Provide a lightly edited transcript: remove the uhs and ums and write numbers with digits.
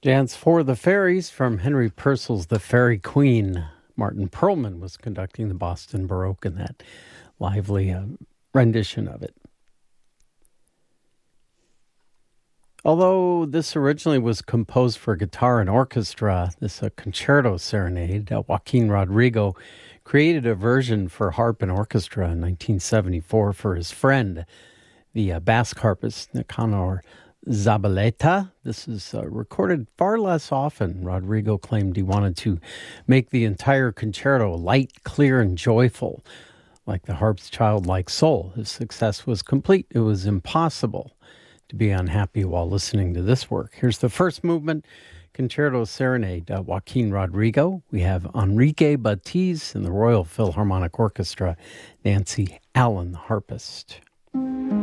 Dance for the Fairies from Henry Purcell's The Fairy Queen. Martin Perlman was conducting the Boston Baroque in that lively rendition of it. Although this originally was composed for guitar and orchestra, this concerto serenade, Joaquin Rodrigo created a version for harp and orchestra in 1974 for his friend, the Basque harpist Nicanor Zabaleta. This is recorded far less often. Rodrigo claimed he wanted to make the entire concerto light, clear, and joyful, like the harp's childlike soul. His success was complete. It was impossible to be unhappy while listening to this work. Here's the first movement, Concerto Serenade, Joaquin Rodrigo. We have Enrique Batiz and the Royal Philharmonic Orchestra, Nancy Allen, the harpist.